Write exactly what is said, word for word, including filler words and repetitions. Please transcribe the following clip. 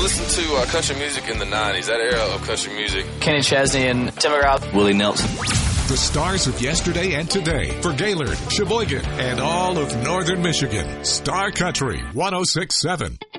listened to uh, country music in the nineties, that era of country music. Kenny Chesney and Tim McGraw. Willie Nelson. The stars of yesterday and today for Gaylord, Sheboygan, and all of northern Michigan. Star Country one oh six point seven.